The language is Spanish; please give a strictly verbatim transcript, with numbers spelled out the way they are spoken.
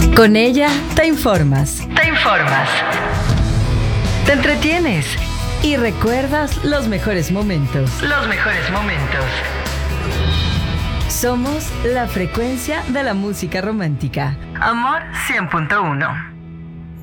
Con ella te informas, Te informas. te entretienes y recuerdas los mejores momentos. Los mejores momentos. Somos la frecuencia de la música romántica. Amor cien punto uno.